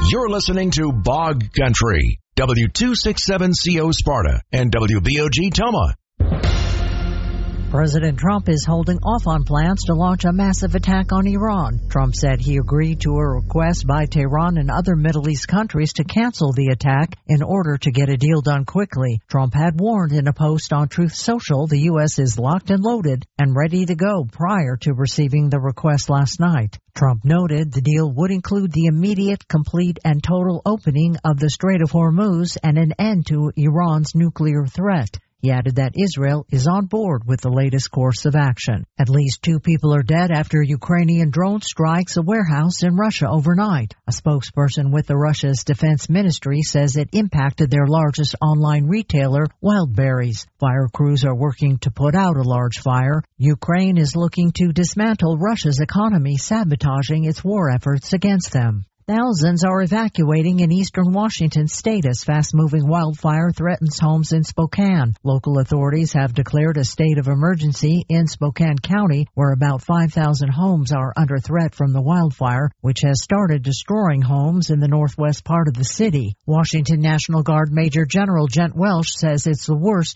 You're listening to Bog Country, W267CO Sparta and WBOG Toma. President Trump is holding off on plans to launch a massive attack on Iran. Trump said he agreed to a request by Tehran and other Middle East countries to cancel the attack in order to get a deal done quickly. Trump had warned in a post on Truth Social the U.S. is locked and loaded and ready to go prior to receiving the request last night. Trump noted the deal would include the immediate, complete, and total opening of the Strait of Hormuz and an end to Iran's nuclear threat. He added that Israel is on board with the latest course of action. At least 2 people are dead after Ukrainian drone strikes a warehouse in Russia overnight. A spokesperson with Russia's defense ministry says it impacted their largest online retailer, Wildberries. Fire crews are working to put out a large fire. Ukraine is looking to dismantle Russia's economy, sabotaging its war efforts against them. Thousands are evacuating in eastern Washington state as fast-moving wildfire threatens homes in Spokane. Local authorities have declared a state of emergency in Spokane County, where about 5,000 homes are under threat from the wildfire, which has started destroying homes in the northwest part of the city. Washington National Guard Major General Gent Welsh says it's the worst